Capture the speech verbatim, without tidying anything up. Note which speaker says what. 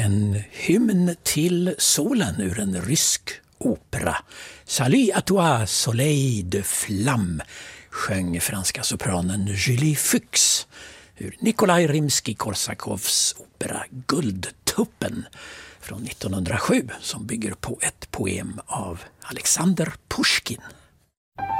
Speaker 1: En hymn till solen ur en rysk opera. Salut à toi, soleil de flamme, sjöng franska sopranen Julie Fuchs ur Nikolaj Rimsky-Korsakovs opera Guldtuppen från nittonhundrasju, som bygger på ett poem av Alexander Pushkin.